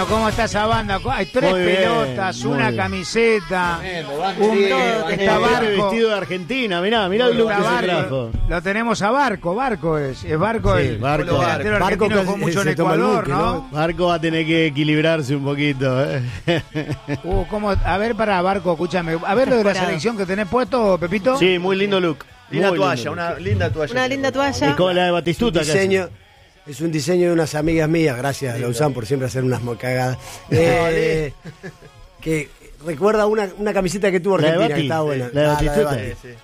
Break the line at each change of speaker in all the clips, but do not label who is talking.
¿cómo está esa banda? Hay 3 pelotas, una camiseta,
está Barco vestido de Argentina, mirá el look que se trajo.
Lo tenemos a Barco es Barco,
sí,
el
Barco
argentino fue mucho en Ecuador, ¿no?
Barco va a tener que equilibrarse un poquito.
¿Cómo? A ver, para Barco, escúchame, a ver lo de la selección que tenés puesto, Pepito.
Sí, muy lindo look.
Linda toalla, una linda toalla.
Una linda toalla.
Es como la de Batistuta.
Es un diseño de unas amigas mías, gracias a Lausanne por siempre hacer unas cagadas. Que recuerda una camiseta que tuvo Argentina, que está buena.
La de Batistuta.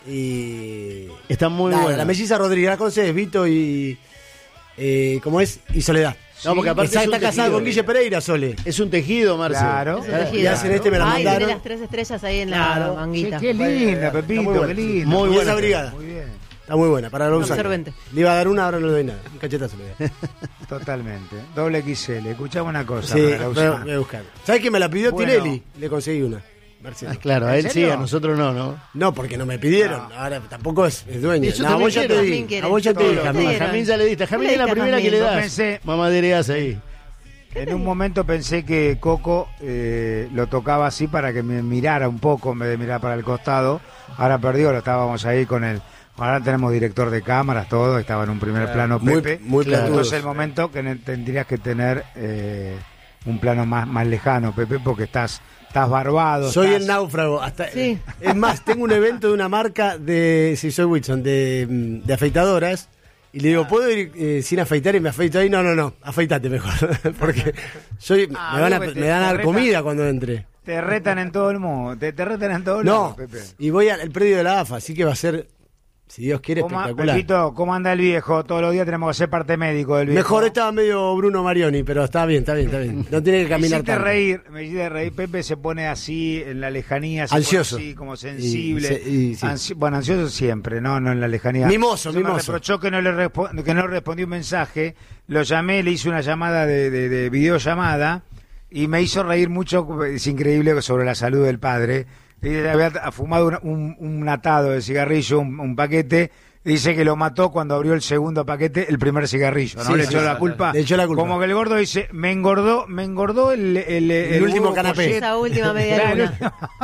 Y
está muy buena.
La melliza Rodríguez, la conoces, Vito y ¿cómo es? Y Soledad.
No, porque aparte
está casada con Guille Pereira, Sole.
Es un tejido, Marcelo.
Claro.
Es un tejido.
Y hacen me la mandaron.
Tiene las 3 estrellas ahí en la manguita.
Qué linda, Pepito, qué linda.
Muy buena esa brigada.
Muy bien.
Está muy buena, para Lausanne.
Absorbente.
Le iba a dar una, ahora no le doy nada. Un cachetazo le doy.
Totalmente. Doble XL. Escuchamos una cosa.
Sí, voy a buscar. ¿Sabes que me la pidió Tinelli? Le conseguí una.
Claro, a él sí, a nosotros no.
No, porque no me pidieron. No. Ahora tampoco es dueño.
A vos ya te di.
A vos ya te di.
A Jamín ya le diste. Jamín es la primera que le das. Mamaderías ahí.
En un momento pensé que Coco lo tocaba así para que me mirara un poco en vez de mirar para el costado. Ahora perdió, lo estábamos ahí con él. Ahora tenemos director de cámaras, todo. Estaba en un primer plano Pepe.
Muy claro.
Entonces el momento que tendrías que tener un plano más lejano, Pepe, porque estás barbado.
Soy el náufrago. Sí. Es más, tengo un evento de una marca soy Wilson, de afeitadoras. Y le digo, ¿puedo ir sin afeitar? Y me afeito ahí. No, afeitate mejor. Porque me van a dar comida cuando entre.
Te retan en todo el mundo. Te retan en todo el mundo, Pepe.
Y voy al predio de la AFA, así que va a ser, si Dios quiere, espectacular.
Pepito, ¿cómo anda el viejo? Todos los días tenemos que ser parte médico del viejo.
Mejor estaba medio Bruno Marioni, pero está bien. No tiene que caminar tanto.
Me hiciste reír. Pepe se pone así en la lejanía.
Ansioso.
Así, como sensible.
Sí.
Bueno, ansioso siempre, no en la lejanía.
Mimoso.
Me reprochó que no respondí un mensaje. Lo llamé, le hice una llamada de videollamada y me hizo reír mucho. Es increíble sobre la salud del padre. Había fumado un atado de cigarrillo, un paquete. Dice que lo mató cuando abrió el segundo paquete, el primer cigarrillo, ¿no?
Sí,
le echó la culpa. Como que el gordo dice, me engordó el
último canapé.
Esa última media luna.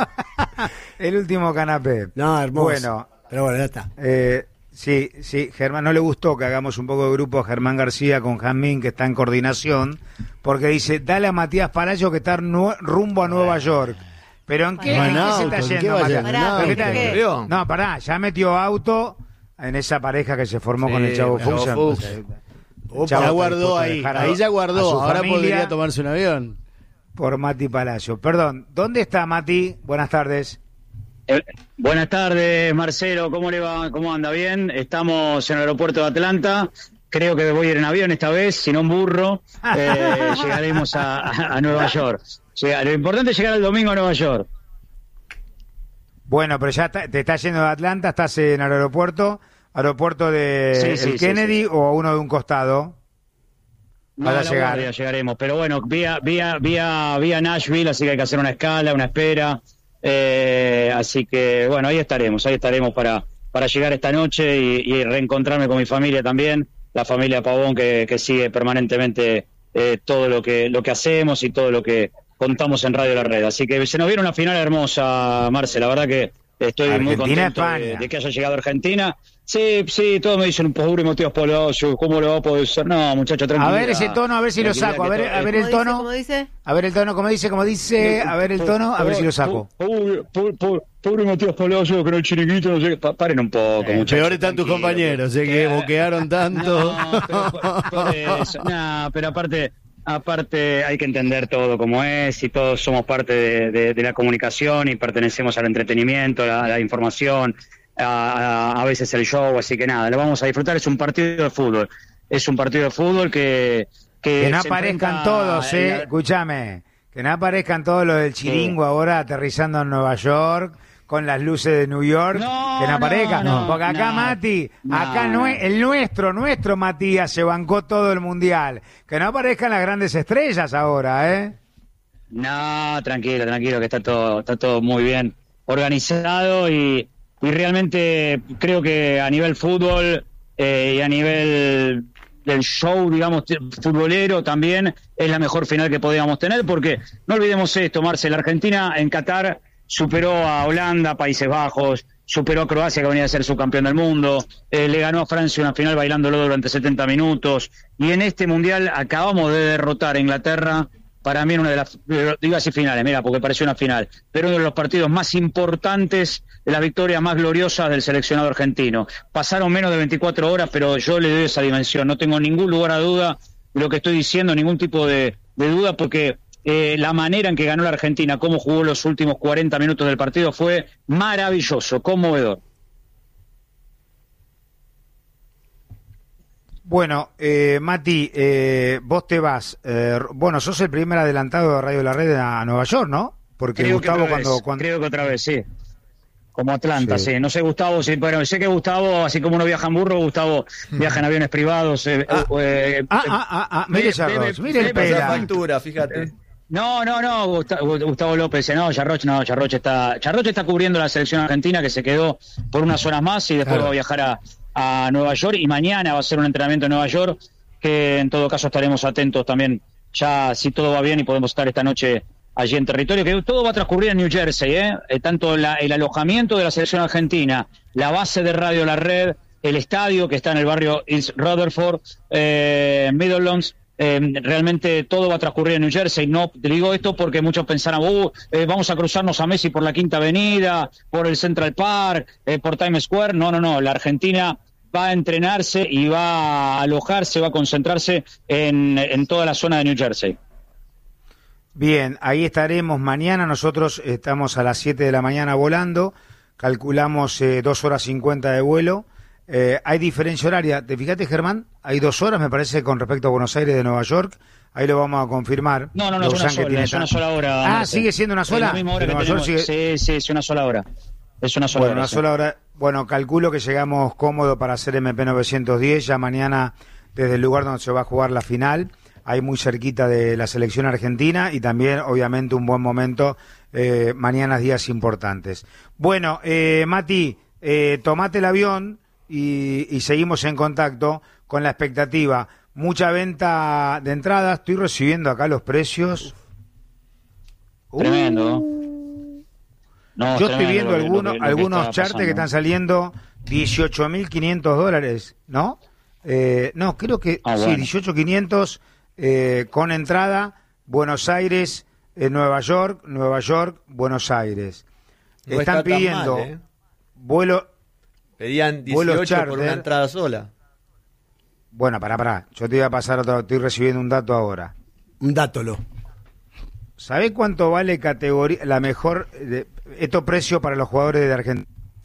El último canapé.
No, hermoso.
Bueno.
Pero bueno, ya está.
Sí, Germán, no le gustó que hagamos un poco de grupo a Germán García con Jamín, que está en coordinación, porque dice, dale a Matías Palacio que está rumbo a Nueva York. ¿Pero en qué se está yendo, Matías? No, pará, ya metió auto en esa pareja que se formó con el Chavo Fuchs.
Ya guardó ahí ya guardó. Ahora podría tomarse un avión.
Por Mati Palacio. Perdón, ¿dónde está Mati? Buenas tardes.
Buenas tardes, Marcelo, ¿cómo le va? ¿Cómo anda? ¿Bien? Estamos en el aeropuerto de Atlanta. Creo que voy a ir en avión esta vez, si no en burro. Llegaremos a Nueva York. Lo importante es llegar el domingo a Nueva York.
Bueno, pero ya te estás yendo de Atlanta, estás en el aeropuerto de Kennedy o uno de un costado.
No, a llegar. Guardia, llegaremos, pero bueno, vía Nashville, así que hay que hacer una escala, una espera. Así que bueno, ahí estaremos para llegar esta noche y reencontrarme con mi familia también, la familia Pavón que sigue permanentemente todo lo que hacemos y todo lo que contamos en Radio La Red. Así que se nos viene una final hermosa, Marce, la verdad que estoy muy contento de que haya llegado a Argentina. Sí, todos me dicen, pobre Matías Palacio, ¿cómo le va a poder ser? No, muchacho, tranquilo.
A ver ese tono, a ver si lo saco. A ver el tono.
¿Cómo dice?
A ver el tono, como dice. A ver el tono, a ver si lo saco.
Pobre Matías Palacio, que no el chiringuito, no sé. Paren un poco, muchachos.
Peor están tus compañeros, que boquearon tanto.
Pero aparte hay que entender todo como es, y todos somos parte de la comunicación y pertenecemos al entretenimiento, a la información, a veces el show, así que nada, lo vamos a disfrutar. Es un partido de fútbol, que
no aparezcan todos, escúchame, que no aparezcan todos los del chiringo ahora aterrizando en Nueva York con las luces de New York, que no aparezcan, porque acá Mati, el nuestro Matías se bancó todo el mundial, que no aparezcan las grandes estrellas ahora,
No, tranquilo, que está todo muy bien organizado y realmente creo que a nivel fútbol y a nivel del show, digamos, futbolero también es la mejor final que podíamos tener, porque no olvidemos esto, Marcel, Argentina en Qatar superó a Holanda, Países Bajos, superó a Croacia, que venía a ser subcampeón del mundo, le ganó a Francia una final bailándolo durante 70 minutos, y en este Mundial acabamos de derrotar a Inglaterra, para mí en una de las, digo así finales, mira, porque pareció una final, pero uno de los partidos más importantes, de las victorias más gloriosas del seleccionado argentino. Pasaron menos de 24 horas, pero yo le doy esa dimensión, no tengo ningún lugar a duda de lo que estoy diciendo, ningún tipo de duda, porque la manera en que ganó la Argentina, cómo jugó los últimos 40 minutos del partido fue maravilloso, conmovedor.
Bueno, Mati, vos te vas. Bueno, sos el primer adelantado de Radio La Red a Nueva York, ¿no? Porque
Creo
Gustavo
que
cuando...
Creo que otra vez, sí. Como Atlanta, sí. No sé, Gustavo, sí, pero sé que Gustavo, así como uno viaja en burro, Gustavo viaja en aviones privados.
Mire Charros, mire el pela.
Factura, fíjate.
No, Gustavo López, no, Charroch está cubriendo la selección argentina, que se quedó por unas horas más y después va a viajar a Nueva York, y mañana va a ser un entrenamiento en Nueva York, que en todo caso estaremos atentos también, ya si todo va bien y podemos estar esta noche allí en territorio, que todo va a transcurrir en New Jersey, tanto el alojamiento de la selección argentina, la base de Radio La Red, el estadio que está en el barrio East Rutherford, Midlands, realmente todo va a transcurrir en New Jersey. No te digo esto porque muchos pensarán, vamos a cruzarnos a Messi por la Quinta Avenida, por el Central Park, por Times Square. No, la Argentina va a entrenarse y va a alojarse, va a concentrarse en toda la zona de New Jersey.
Bien, ahí estaremos mañana. Nosotros estamos a las 7 de la mañana volando, calculamos 2 horas 50 de vuelo. Hay diferencia horaria, ¿te fijaste, Germán? Hay 2 horas, me parece, con respecto a Buenos Aires de Nueva York. Ahí lo vamos a confirmar.
No, es una sola hora.
¿Sigue siendo una sola?
Es la misma hora que tenemos. Sí, es una sola hora. Es una sola hora.
Sola hora. Bueno, calculo que llegamos cómodo para hacer MP 910, ya mañana desde el lugar donde se va a jugar la final, ahí muy cerquita de la selección argentina, y también, obviamente, un buen momento, mañana días importantes. Bueno, Mati, tomate el avión y seguimos en contacto con la expectativa. Mucha venta de entradas, estoy recibiendo acá los precios.
Tremendo.
Yo estoy viendo algunos charts que están saliendo $18.500, ¿no? No, creo que sí, bueno. 18.500 con entrada, Buenos Aires, Nueva York, Buenos Aires.
No
están pidiendo
mal,
vuelo.
Pedían 18 por una entrada sola.
Bueno, pará. Yo te iba a pasar otro, estoy recibiendo un dato ahora.
Un dátolo.
¿Sabés cuánto vale categoría, la mejor, estos precios para los jugadores de Argentina?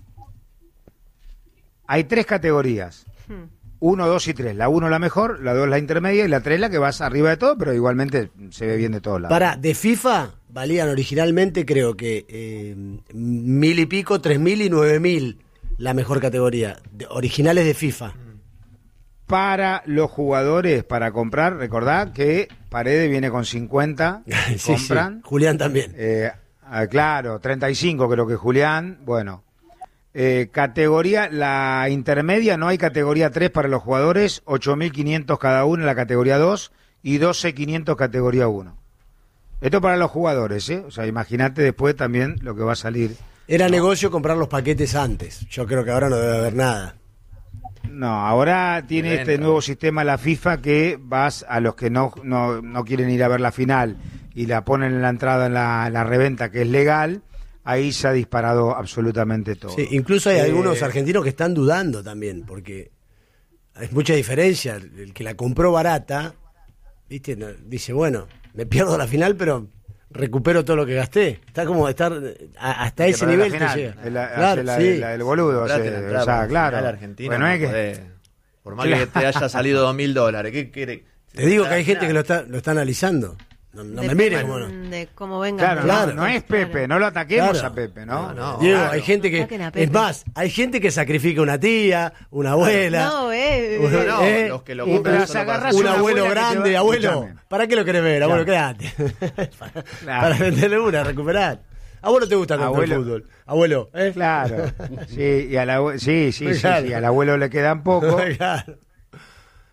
Hay 3 categorías. 1, 2 y 3. La 1 la mejor, la 2 la intermedia y la 3 la que vas arriba de todo, pero igualmente se ve bien de todos lados.
De FIFA valían originalmente, creo que 1.000 y pico, 3.000 y 9.000 la mejor categoría. Originales de FIFA.
Para los jugadores, para comprar, recordad que Paredes viene con 50,
sí, compran. Sí. Julián también.
Claro, 35 creo que Julián, bueno. Categoría, la intermedia, no hay categoría 3 para los jugadores, 8.500 cada uno en la categoría 2 y 12.500 categoría 1. Esto para los jugadores, o sea, imagínate después también lo que va a salir.
Era negocio comprar los paquetes antes, yo creo que ahora no debe haber nada.
No, ahora tiene este nuevo sistema la FIFA que vas a los que no quieren ir a ver la final y la ponen en la entrada en la reventa, que es legal. Ahí se ha disparado absolutamente todo.
Sí, incluso hay algunos argentinos que están dudando también, porque hay mucha diferencia. El que la compró barata, ¿viste? Dice, bueno, me pierdo la final, pero recupero todo lo que gasté. Está como hasta ese nivel
que llega. El boludo. O sea, claro.
La Argentina bueno, no que... Por más que te haya salido $2.000, ¿qué quiere?
Te digo que hay gente que lo está analizando. No me mires como no.
De cómo venga.
Claro, no es Pepe, no lo ataquemos a Pepe, ¿no?
Diego, hay gente que... Es más, hay gente que sacrifica una tía, una abuela.
Los que lo compran
un abuelo grande, abuelo. ¿Para qué lo querés ver, abuelo? Quédate. Para venderle una, recuperar. ¿A vos no te gusta tanto el fútbol? Abuelo,
Claro. Sí, y al abuelo le quedan poco.
Claro.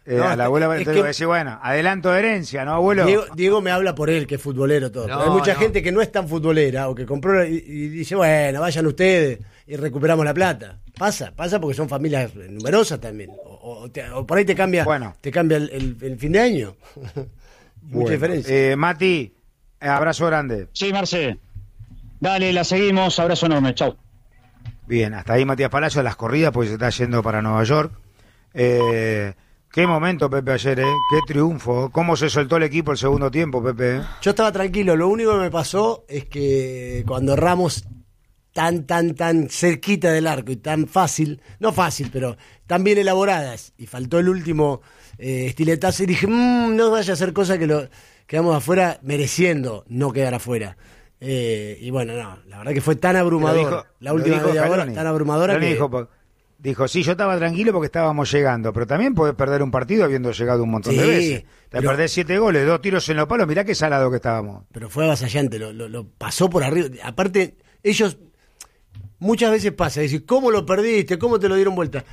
a la abuela te digo, decir, bueno, adelanto de herencia, ¿no, abuelo?
Diego me habla por él, que es futbolero todo.
No,
pero hay mucha gente que no es tan futbolera o que compró y dice, bueno, vayan ustedes y recuperamos la plata. Pasa porque son familias numerosas también. O por ahí te cambia el fin de año. Mucha diferencia.
Mati, abrazo grande.
Sí, Marce. Dale, la seguimos. Abrazo enorme. Chau.
Bien, hasta ahí Matías Palacio, las corridas, pues se está yendo para Nueva York. Qué momento, Pepe, ayer, qué triunfo. Cómo se soltó el equipo el segundo tiempo, Pepe.
Yo estaba tranquilo, lo único que me pasó es que cuando erramos tan cerquita del arco y tan fácil, no fácil, pero tan bien elaboradas, y faltó el último estiletazo, y dije, no vaya a hacer cosa que quedamos afuera mereciendo no quedar afuera. Y bueno, no, la verdad que fue tan abrumador, la última media hora, tan abrumadora que...
Dijo, sí, yo estaba tranquilo porque estábamos llegando, pero también podés perder un partido habiendo llegado un montón de veces. Te perdés 7 goles, 2 tiros en los palos, mirá qué salado que estábamos.
Pero fue avasallante, lo pasó por arriba. Aparte, ellos, muchas veces pasa, decir, ¿cómo lo perdiste? ¿Cómo te lo dieron vuelta?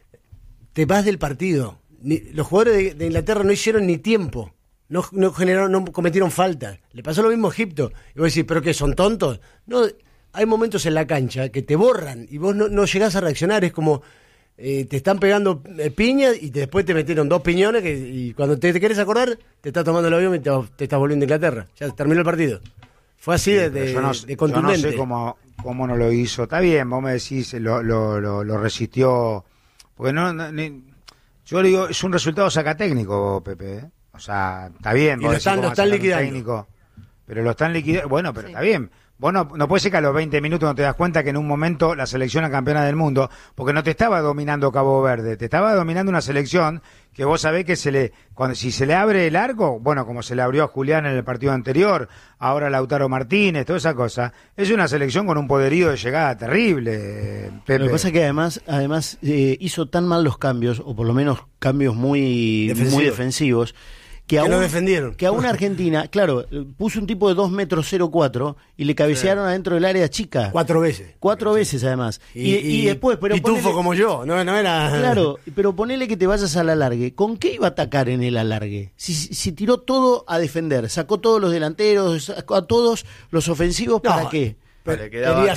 Te vas del partido. Los jugadores de Inglaterra no hicieron ni tiempo, no cometieron falta. Le pasó lo mismo a Egipto. Y vos decís, ¿pero qué, son tontos? No. Hay momentos en la cancha que te borran y vos no llegás a reaccionar. Es como te están pegando piñas y después te metieron 2 piñones y cuando te querés acordar te estás tomando el avión y te estás volviendo a Inglaterra. Ya terminó el partido. Fue así de contundente.
Yo no sé cómo no lo hizo. Está bien, vos me decís, lo resistió. Porque yo le digo, es un resultado sacatécnico, Pepe. O sea, está bien.
Y lo están liquidando.
Técnico, pero lo están liquidando. Bueno, pero sí. Está bien. Vos no puede ser que a los 20 minutos no te das cuenta que en un momento la selección es campeona del mundo, porque no te estaba dominando Cabo Verde, te estaba dominando una selección que vos sabés que si se le abre el arco, bueno, como se le abrió a Julián en el partido anterior, ahora a Lautaro Martínez, toda esa cosa, es una selección con un poderío de llegada terrible, Pepe.
Lo que pasa es que además hizo tan mal los cambios, o por lo menos cambios muy defensivos, que
lo defendieron.
Que a una Argentina, claro, puso un tipo de 2,04 m y le cabecearon adentro del área chica.
4 veces.
4 veces además. Y después, pero
pitufo como yo, no era...
Claro, pero ponele que te vayas al alargue. ¿Con qué iba a atacar en el alargue? Si tiró todo a defender, sacó todos los delanteros, sacó a todos los ofensivos, ¿para qué?
Quería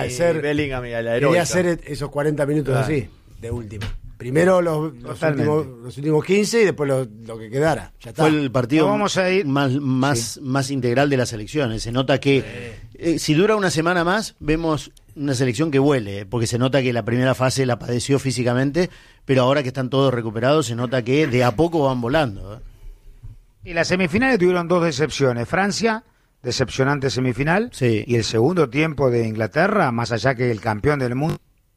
hacer esos 40 minutos así, de última. Primero los últimos 15 y después lo que quedara. Ya está.
Fue el partido más integral de las elecciones. Se nota que si dura una semana más, vemos una selección que huele, porque se nota que la primera fase la padeció físicamente, pero ahora que están todos recuperados, se nota que de a poco van volando.
Y las semifinales tuvieron 2 decepciones. Francia, decepcionante semifinal, y el segundo tiempo de Inglaterra, más allá que el campeón del mundo,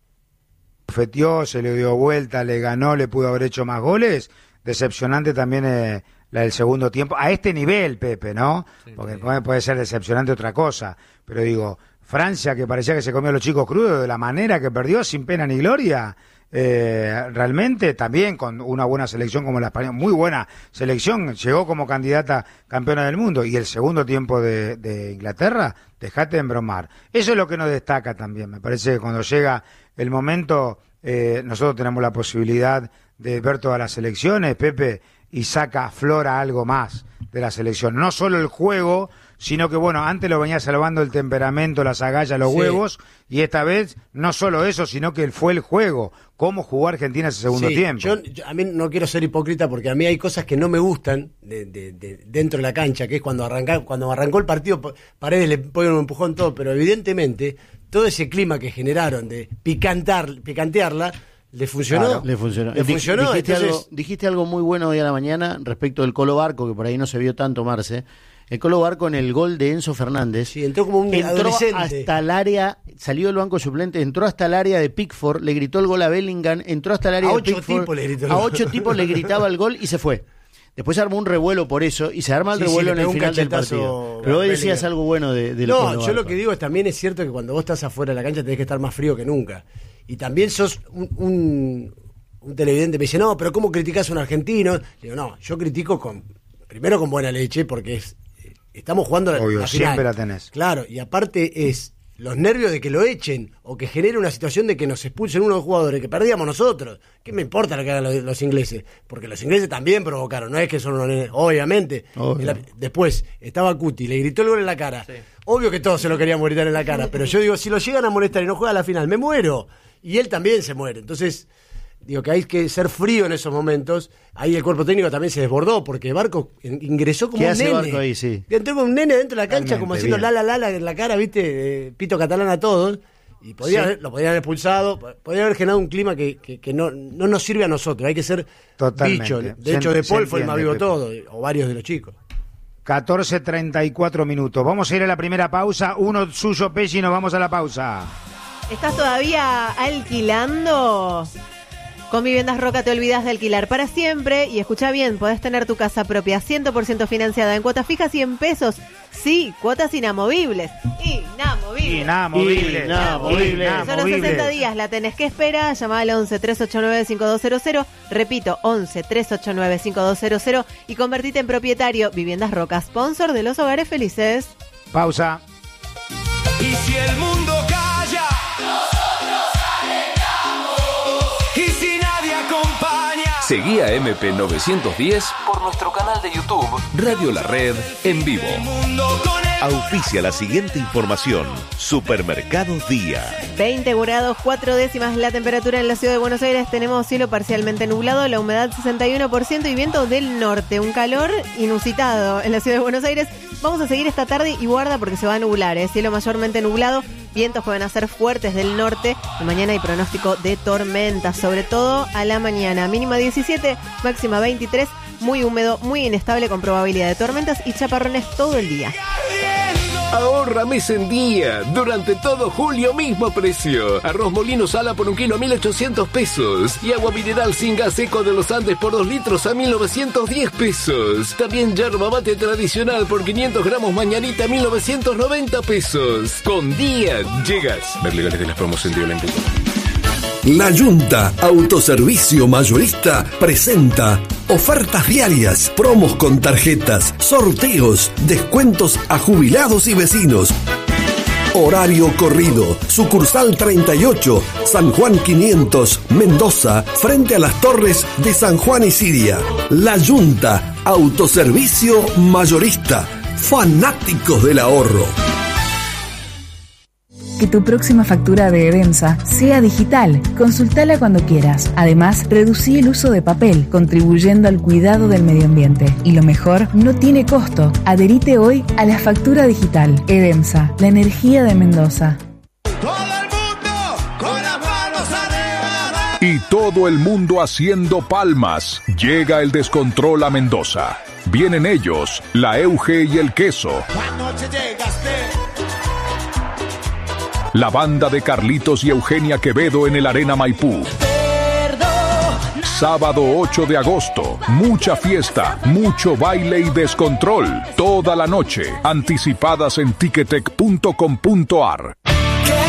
fetió, se le dio vuelta, le ganó, le pudo haber hecho más goles. Decepcionante también la del segundo tiempo. A este nivel, Pepe, ¿no? Porque puede ser decepcionante otra cosa. Pero digo, Francia, que parecía que se comió a los chicos crudos, de la manera que perdió, sin pena ni gloria. Realmente también con una buena selección como la española, muy buena selección, llegó como candidata campeona del mundo. Y el segundo tiempo de Inglaterra, dejate de embromar. Eso es lo que nos destaca también. Me parece que cuando llega el momento, nosotros tenemos la posibilidad de ver todas las selecciones, Pepe, y aflora algo más de la selección. No solo el juego, sino que, bueno, antes lo venía salvando el temperamento, las agallas, los huevos, y esta vez no solo eso, sino que fue el juego, cómo jugó Argentina ese segundo tiempo.
Yo a mí no quiero ser hipócrita porque a mí hay cosas que no me gustan de dentro de la cancha, que es cuando arrancó el partido, Paredes le pone un empujón todo, pero evidentemente todo ese clima que generaron de picantearla, ¿le funcionó?
Claro, le funcionó. Dijiste algo muy bueno hoy a la mañana respecto del Colo Barco, que por ahí no se vio tanto, Marce. El Colo Barco en el gol de Enzo Fernández.
Sí, entró como un adolescente.
Hasta el área, salió del banco suplente, entró hasta el área de Pickford, le gritó el gol a Bellingham, entró hasta el área de Pickford. A 8 tipos le gritaba el gol y se fue. Después armó un revuelo por eso y se arma el revuelo en el final del partido. Pero hoy decías algo bueno de
No, yo lo que digo es también es cierto que cuando vos estás afuera de la cancha tenés que estar más frío que nunca. Y también sos un televidente me dice, no, pero ¿cómo criticás a un argentino? Le digo, no, yo critico primero con buena leche porque estamos jugando
obvio,
la final.
Siempre la tenés.
Claro, y aparte es los nervios de que lo echen o que genere una situación de que nos expulsen unos jugadores que perdíamos nosotros. ¿Qué me importa lo que hagan los ingleses? Porque los ingleses también provocaron, no es que son unos nenes, obviamente. Después estaba Cuti, le gritó el gol en la cara. Sí. Obvio que todos se lo queríamos gritar en la cara, pero yo digo, si lo llegan a molestar y no juega a la final, me muero. Y él también se muere. Entonces, digo que hay que ser frío en esos momentos. Ahí el cuerpo técnico también se desbordó, porque Barco ingresó como un nene.
Barco ahí, sí.
Entró como un nene dentro de la cancha, como haciendo la en la cara, ¿viste? Pito catalán a todos. Y lo podían haber expulsado, podría haber generado un clima que no nos sirve a nosotros. Hay que ser bicho. De hecho, De Paul fue el más vivo de todo, o varios de los chicos.
14:34 minutos. Vamos a ir a la primera pausa. Uno suyo, Pesci, y nos vamos a la pausa.
¿Estás todavía alquilando? Con Viviendas Roca te olvidas de alquilar para siempre y escucha bien, podés tener tu casa propia 100% financiada en cuotas fijas y en pesos. Sí, cuotas inamovibles. Inamovibles. Solo 60 días la tenés que esperar. Llamá al 11-389-5200. Repito, 11-389-5200 y convertite en propietario. Viviendas Roca, sponsor de los hogares felices.
Pausa.
Y si el mundo calla, nosotros alegramos. Y si nadie acompaña,
seguí a MP910 por nuestro canal de YouTube Radio La Red en vivo. Auspicia la siguiente información. Supermercados Día.
20 grados 4 décimas la temperatura en la ciudad de Buenos Aires. Tenemos cielo parcialmente nublado, la humedad 61% y viento del norte. Un calor inusitado en la ciudad de Buenos Aires. Vamos a seguir esta tarde y guarda porque se va a nublar. Cielo mayormente nublado. Vientos pueden ser fuertes del norte. Y mañana hay pronóstico de tormentas, sobre todo a la mañana. Mínima 17, máxima 23. Muy húmedo, muy inestable con probabilidad de tormentas y chaparrones todo el día.
Ahorra mes en día. Durante todo julio, mismo precio. Arroz Molino Sala por 1 kilo, 1.800 pesos. Y agua mineral sin gas Eco de los Andes por 2 litros a 1.910 pesos. También yerba mate tradicional por 500 gramos mañanita, 1.990 pesos. Con Día llegas. Ver legales de las promos en Violento.
La Yunta Autoservicio Mayorista presenta ofertas diarias, promos con tarjetas, sorteos, descuentos a jubilados y vecinos. Horario corrido, sucursal 38, San Juan 500, Mendoza, frente a las torres de San Juan y Siria. La Yunta Autoservicio Mayorista, fanáticos del ahorro.
Que tu próxima factura de Edemsa sea digital. Consultala cuando quieras. Además, reducí el uso de papel, contribuyendo al cuidado del medio ambiente. Y lo mejor, no tiene costo. Adherite hoy a la factura digital. Edemsa, la energía de Mendoza.
todo el mundo con las manos arriba.
Y todo el mundo haciendo palmas. Llega el descontrol a Mendoza. Vienen ellos, la Euge y el Queso.
Anoche llegaste.
La banda de Carlitos y Eugenia Quevedo en el Arena Maipú. Sábado 8 de agosto, mucha fiesta, mucho baile y descontrol. Toda la noche, anticipadas en ticketek.com.ar.